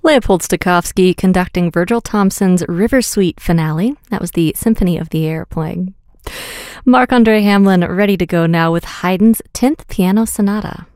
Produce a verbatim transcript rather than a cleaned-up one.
Leopold Stokowski conducting Virgil Thomson's River Suite finale. That was the Symphony of the Air playing. Marc-Andre Hamelin ready to go now with Haydn's tenth Piano Sonata.